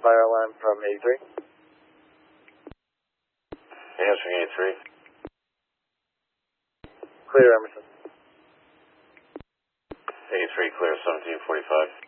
fire alarm from 83. Answering 83. Clear, Emerson. 83, clear, 1745.